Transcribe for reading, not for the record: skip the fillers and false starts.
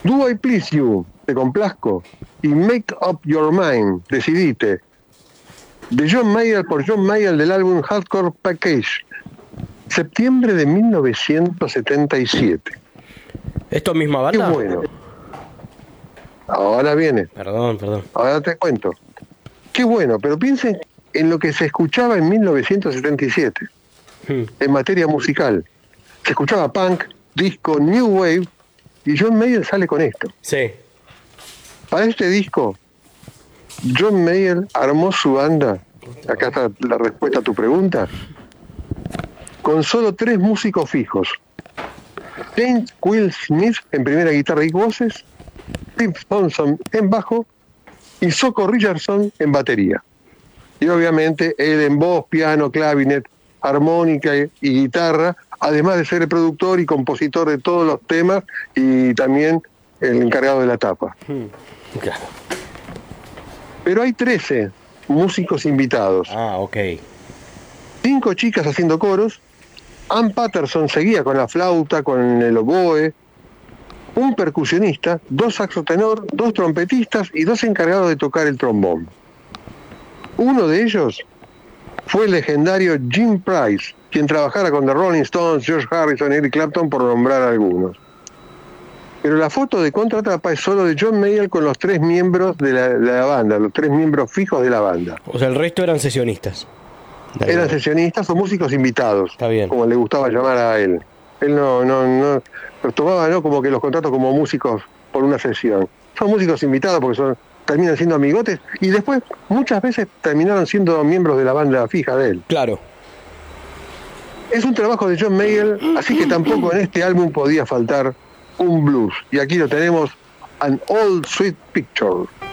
Do I Please You, Te Complazco, y Make Up Your Mind, Decidite, de John Mayall por John Mayall del álbum Hardcore Package, septiembre de 1977. ¿Esto misma banda? Qué bueno. Ahora viene. Perdón. Ahora te cuento. Qué bueno, pero piensen en lo que se escuchaba en 1977, en materia musical. Se escuchaba punk, disco, new wave, y John Mayall sale con esto. Sí. Para este disco, John Mayall armó su banda, acá está la respuesta a tu pregunta, con solo 3 músicos fijos. James Will Smith en primera guitarra y voces, Steve Thompson en bajo y Soko Richardson en batería. Y obviamente él en voz, piano, clavinet, armónica y guitarra, además de ser el productor y compositor de todos los temas y también el encargado de la tapa. Claro. Pero hay 13 músicos invitados. Ah, ok. 5 chicas haciendo coros. Ann Patterson seguía con la flauta, con el oboe, un percusionista, 2 saxotenor, 2 trompetistas y 2 encargados de tocar el trombón. Uno de ellos fue el legendario Jim Price, quien trabajara con The Rolling Stones, George Harrison, Eric Clapton, por nombrar algunos. Pero la foto de contratapa es solo de John Mayall con los 3 miembros de la banda, los 3 miembros fijos de la banda. O sea, el resto eran sesionistas. Eran sesionistas o músicos invitados, Está bien. como le gustaba llamar a él. Él no los tomaba, ¿no?, como que los contratos como músicos por una sesión. Son músicos invitados porque terminan siendo amigotes y después muchas veces terminaron siendo miembros de la banda fija de él. Claro. Es un trabajo de John Mayall, así que tampoco en este álbum podía faltar un blues. Y aquí lo tenemos, An Old Sweet Picture.